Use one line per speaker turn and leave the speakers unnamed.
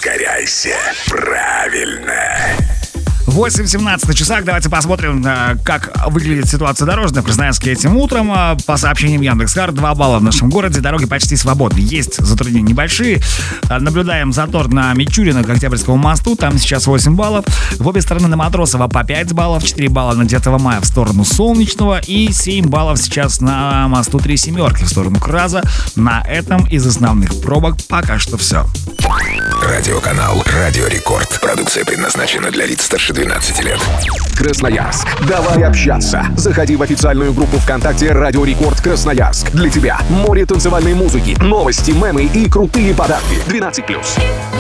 Ускоряйся. Правильно.
8:17 на часах. Давайте посмотрим, как выглядит ситуация дорожная в Красноярске этим утром. По сообщениям Яндекс.Кар, 2 балла в нашем городе. Дороги почти свободны. Есть затруднения небольшие. Наблюдаем затор на Мичурина к Октябрьскому мосту. Там сейчас 8 баллов. В обе стороны на Матросова по 5 баллов. 4 балла на 9 мая в сторону Солнечного. И 7 баллов сейчас на мосту 3 семерки в сторону Краза. На этом из основных пробок пока что все.
Радиоканал «Радио Рекорд». Продукция предназначена для лиц старше 12 лет.
Красноярск. Давай общаться. Заходи в официальную группу ВКонтакте «Радио Рекорд Красноярск». Для тебя море танцевальной музыки, новости, мемы и крутые подарки. 12+.